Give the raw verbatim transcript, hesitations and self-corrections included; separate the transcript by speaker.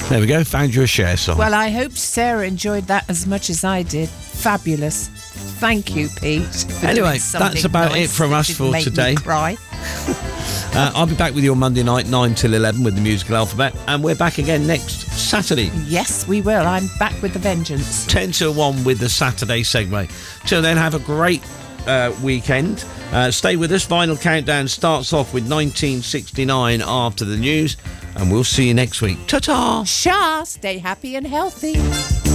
Speaker 1: There we go. Found you a Cher song.
Speaker 2: Well, I hope Sarah enjoyed that as much as I did. Fabulous. Thank you, Pete.
Speaker 1: Anyway, that's about
Speaker 2: nice
Speaker 1: it from us for
Speaker 2: make
Speaker 1: today.
Speaker 2: Me cry.
Speaker 1: uh, I'll be back with you on Monday night, nine till eleven, with the Musical Alphabet, and we're back again next Saturday.
Speaker 2: Yes, we will. I'm back with the vengeance.
Speaker 1: ten till one with the Saturday segue. Till then, have a great uh, weekend. Uh, stay with us. Vinyl Countdown starts off with nineteen sixty-nine after the news, and we'll see you next week. Ta-ta!
Speaker 2: Sha, stay happy and healthy.